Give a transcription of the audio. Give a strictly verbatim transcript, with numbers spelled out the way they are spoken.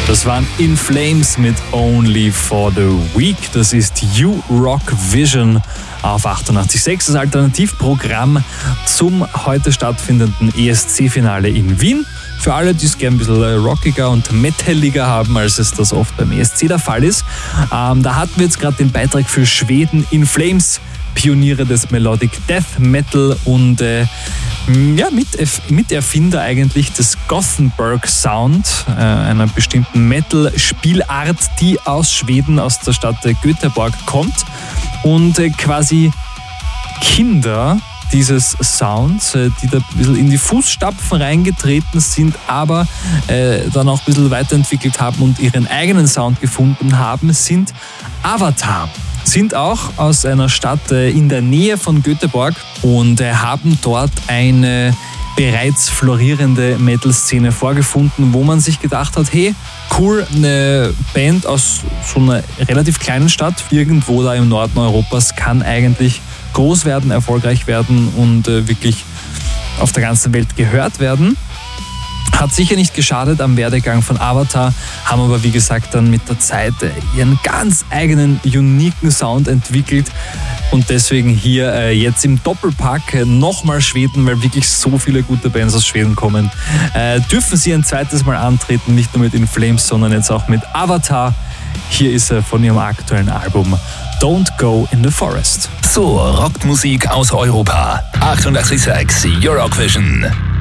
Das waren In Flames mit Only for the Week. Das ist You Rock Vision auf achtundachtzig Komma sechs, das Alternativprogramm zum heute stattfindenden E S C-Finale in Wien. Für alle, die es gerne ein bisschen rockiger und metalliger haben, als es das oft beim E S C der Fall ist. Ähm, da hatten wir jetzt gerade den Beitrag für Schweden, In Flames, Pioniere des Melodic Death Metal und äh, ja, mit, Miterfinder eigentlich des Gothenburg Sound, äh, einer bestimmten Metal-Spielart, die aus Schweden, aus der Stadt Göteborg kommt und äh, quasi Kinder dieses Sounds, äh, die da ein bisschen in die Fußstapfen reingetreten sind, aber äh, dann auch ein bisschen weiterentwickelt haben und ihren eigenen Sound gefunden haben, sind Avatar. Sind auch aus einer Stadt in der Nähe von Göteborg und haben dort eine bereits florierende Metal-Szene vorgefunden, wo man sich gedacht hat, hey, cool, eine Band aus so einer relativ kleinen Stadt, irgendwo da im Norden Europas, kann eigentlich groß werden, erfolgreich werden und wirklich auf der ganzen Welt gehört werden. Hat sicher nicht geschadet am Werdegang von Avatar, haben aber wie gesagt dann mit der Zeit ihren ganz eigenen, uniken Sound entwickelt und deswegen hier äh, jetzt im Doppelpack äh, nochmal Schweden, weil wirklich so viele gute Bands aus Schweden kommen, äh, dürfen sie ein zweites Mal antreten, nicht nur mit In Flames, sondern jetzt auch mit Avatar. Hier ist er von ihrem aktuellen Album Don't Go in the Forest. So rockt Musik aus Europa. achtundachtzig Komma sechs Eurovision.